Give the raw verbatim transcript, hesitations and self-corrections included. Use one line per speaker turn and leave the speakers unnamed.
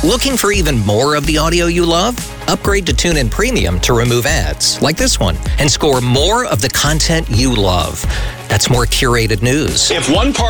Looking for even more of the audio you love? Upgrade to TuneIn Premium to remove ads, like this one, and score more of the content you love. That's more curated news.
If one part